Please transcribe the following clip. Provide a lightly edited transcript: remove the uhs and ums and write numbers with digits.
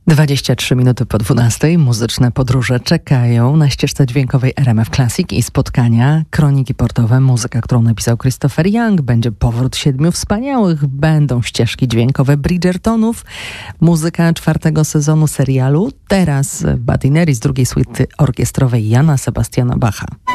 23 minuty po 12. Muzyczne podróże czekają na ścieżce dźwiękowej RMF Classic i spotkania, kroniki portowe, muzyka, którą napisał Christopher Young, będzie powrót 7 wspaniałych, będą ścieżki dźwiękowe Bridgertonów, muzyka 4. sezonu serialu, teraz Badineris, drugiej suity orkiestrowej Jana Sebastiana Bacha.